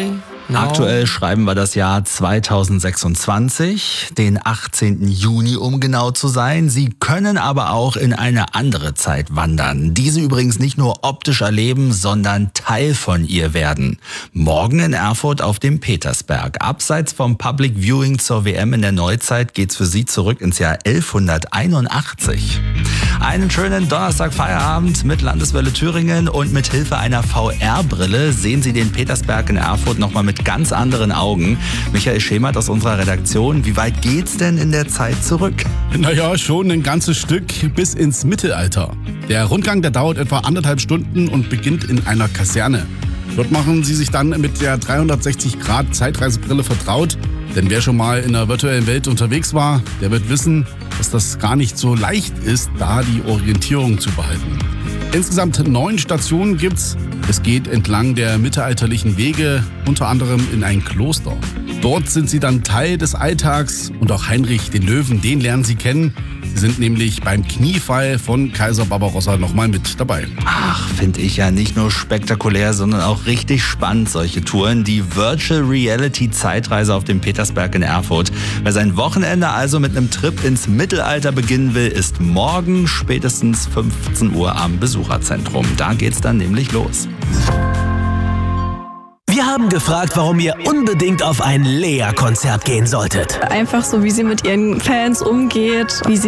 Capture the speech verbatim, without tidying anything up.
Sorry. No. Aktuell schreiben wir das Jahr zweitausendsechsundzwanzig, den achtzehnten Juni, um genau zu sein. Sie können aber auch in eine andere Zeit wandern. Diese übrigens nicht nur optisch erleben, sondern Teil von ihr werden. Morgen in Erfurt auf dem Petersberg. Abseits vom Public Viewing zur W M in der Neuzeit geht's für Sie zurück ins Jahr elfhunderteinundachtzig. Einen schönen Donnerstag-Feierabend mit Landeswelle Thüringen und mit Hilfe einer V R-Brille sehen Sie den Petersberg in Erfurt nochmal mit ganz anderen Augen. Michael Schemert aus unserer Redaktion, wie weit geht's denn in der Zeit zurück? Naja, schon ein ganzes Stück bis ins Mittelalter. Der Rundgang, der dauert etwa anderthalb Stunden und beginnt in einer Kaserne. Dort machen Sie sich dann mit der dreihundertsechzig Grad Zeitreisebrille vertraut. Denn wer schon mal in der virtuellen Welt unterwegs war, der wird wissen, dass das gar nicht so leicht ist, da die Orientierung zu behalten. Insgesamt neun Stationen gibt's. Es geht entlang der mittelalterlichen Wege, unter anderem in ein Kloster. Dort sind Sie dann Teil des Alltags und auch Heinrich den Löwen, den lernen Sie kennen. Sie sind nämlich beim Kniefall von Kaiser Barbarossa nochmal mit dabei. Ach, finde ich ja nicht nur spektakulär, sondern auch richtig spannend, solche Touren. Die Virtual Reality Zeitreise auf dem Petersberg in Erfurt. Wer sein Wochenende also mit einem Trip ins Mittelalter beginnen will, ist morgen spätestens fünfzehn Uhr am Besucherzentrum. Da geht's dann nämlich los. Wir haben gefragt, warum ihr unbedingt auf ein Lea-Konzert gehen solltet. Einfach so, wie sie mit ihren Fans umgeht, wie sie